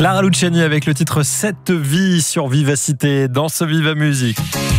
Clara Luciani avec le titre Cette vie sur Vivacité dans ce Viva Musique.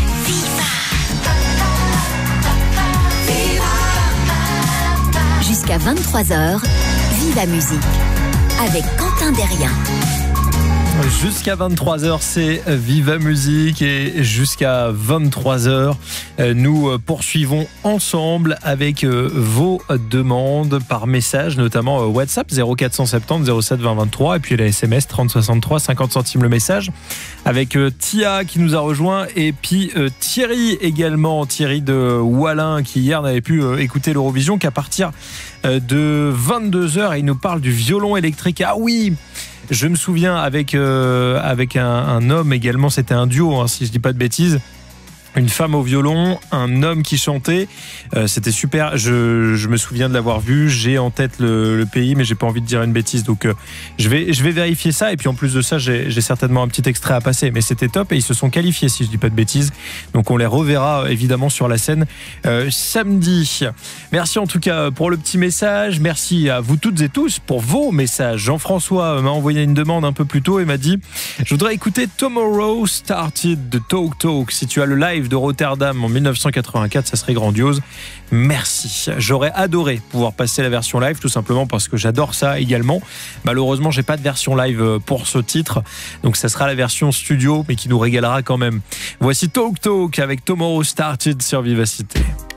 Jusqu'à 23h, Viva Musique avec Quentin Derrien. Jusqu'à 23h, c'est Viva Musique et jusqu'à 23h, nous poursuivons ensemble avec vos demandes par message, notamment WhatsApp 0470 07 20 23 et puis la SMS 30 63 50 centimes le message avec Tia qui nous a rejoint et puis Thierry également, Thierry de Wallin qui hier n'avait pu écouter l'Eurovision qu'à partir de 22h et il nous parle du violon électrique. Ah oui! Je me souviens avec un homme également, c'était un duo, si je dis pas de bêtises. Une femme au violon, un homme qui chantait, c'était super. Je me souviens de l'avoir vu. J'ai en tête le pays, mais j'ai pas envie de dire une bêtise. Donc je vais vérifier ça. Et puis en plus de ça, j'ai certainement un petit extrait à passer. Mais c'était top et ils se sont qualifiés, si je dis pas de bêtises. Donc on les reverra évidemment sur la scène samedi. Merci en tout cas pour le petit message. Merci à vous toutes et tous pour vos messages. Jean-François m'a envoyé une demande un peu plus tôt et m'a dit: je voudrais écouter Tomorrow Started de Talk Talk. Si tu as le live de Rotterdam en 1984, ça serait grandiose. Merci. J'aurais adoré pouvoir passer la version live, tout simplement parce que j'adore ça également. Malheureusement, j'ai pas de version live pour ce titre, donc ça sera la version studio, mais qui nous régalera quand même. Voici Talk Talk avec Tomorrow Started sur Vivacité.